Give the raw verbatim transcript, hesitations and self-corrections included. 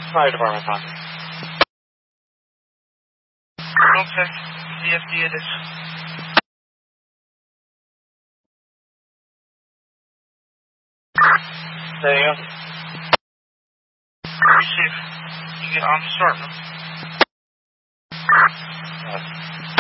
Fire department contact. Okay. D F D it is. There you go. Receive. You get on starting them. Uh,